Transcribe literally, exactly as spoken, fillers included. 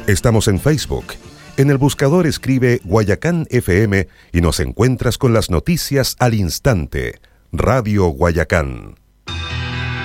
Estamos en Facebook. En el buscador escribe Guayacán F M y nos encuentras con las noticias al instante. Radio Guayacán.